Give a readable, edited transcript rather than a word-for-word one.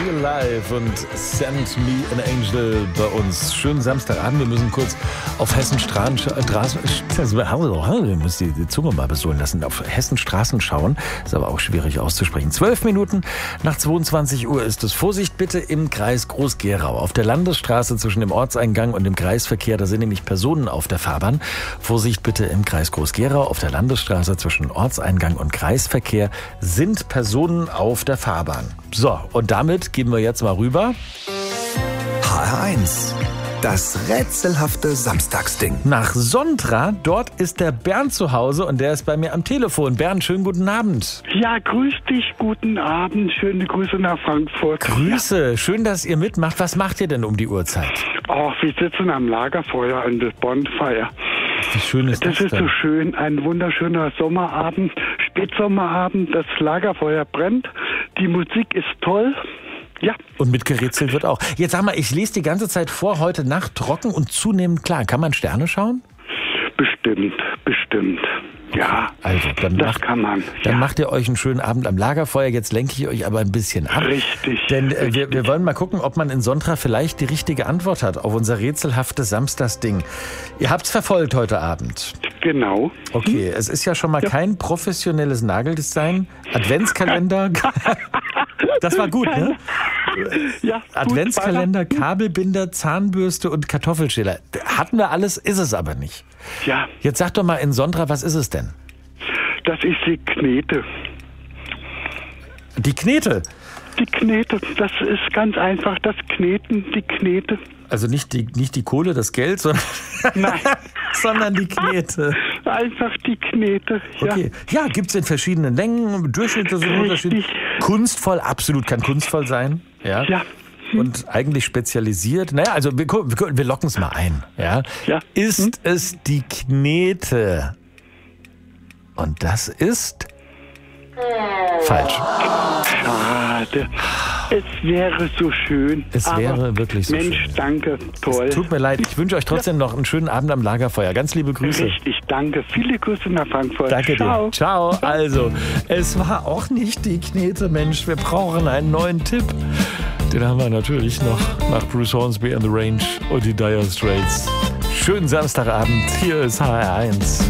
Eagle Live und Send Me an Angel bei uns. Schönen Samstagabend. Wir müssen kurz auf Hessenstraßen wir müssen die Zunge mal besohlen lassen. Auf Hessenstraßen schauen. Ist aber auch schwierig auszusprechen. 12 Minuten nach 22 Uhr ist es. Vorsicht bitte im Kreis Groß-Gerau. Auf der Landesstraße zwischen dem Ortseingang und dem Kreisverkehr, da sind nämlich Personen auf der Fahrbahn. Vorsicht bitte im Kreis Groß-Gerau. Auf der Landesstraße zwischen Ortseingang und Kreisverkehr sind Personen auf der Fahrbahn. So, und damit gehen wir jetzt mal rüber. HR1, das rätselhafte Samstagsding. Nach Sontra, dort ist der Bernd zu Hause und der ist bei mir am Telefon. Bernd, schönen guten Abend. Ja, grüß dich, guten Abend. Schöne Grüße nach Frankfurt. Grüße, schön, dass ihr mitmacht. Was macht ihr denn um die Uhrzeit? Oh, wir sitzen am Lagerfeuer an der Bonfire. Wie schön ist das Das ist denn? so schön, ein wunderschöner Sommerabend, Spätsommerabend, das Lagerfeuer brennt, die Musik ist toll. Ja, Und mitgerätselt wird auch. Jetzt sag mal, ich lese die ganze Zeit vor, heute Nacht trocken und zunehmend klar. Kann man Sterne schauen? bestimmt. Ja, Also, dann das kann man. Dann macht ihr euch einen schönen Abend am Lagerfeuer. Jetzt lenke ich euch aber ein bisschen ab. Richtig. Denn wir wollen mal gucken, ob man in Sontra vielleicht die richtige Antwort hat auf unser rätselhaftes Samstagsding. Ihr habt's verfolgt heute Abend. Genau. Okay, es ist ja schon mal kein professionelles Nageldesign. Adventskalender. Das war gut, ne? Ja, gut, Adventskalender, Kabelbinder, Zahnbürste und Kartoffelschäler. Hatten wir alles, ist es aber nicht. Ja, Jetzt sag doch mal in Sontra, was ist es denn? das ist die Knete. Die Knete. Die Knete, das ist ganz einfach, das Kneten, die Knete. Also nicht die Kohle, das Geld, sondern, Nein, sondern die Knete. einfach die Knete. Ja. Okay. Ja, gibt's in verschiedenen Längen, Durchschnitte sind unterschiedlich. Kunstvoll, absolut kann kunstvoll sein. Ja. Ja. Und eigentlich spezialisiert. Naja, also wir locken es mal ein. Ja. Ja. Ist es die Knete? Und das ist falsch. Schade. Es wäre so schön. Es wäre wirklich so Mensch, schön. danke, toll. Tut mir leid, ich wünsche euch trotzdem noch einen schönen Abend am Lagerfeuer. Ganz liebe Grüße. Richtig, danke. Viele Grüße nach Frankfurt. Danke Ciao. dir. Ciao. Also, es war auch nicht die Knete, Mensch. Wir brauchen einen neuen Tipp. Den haben wir natürlich noch nach Bruce Hornsby and the Range und die Dire Straits. Schönen Samstagabend. Hier ist HR1.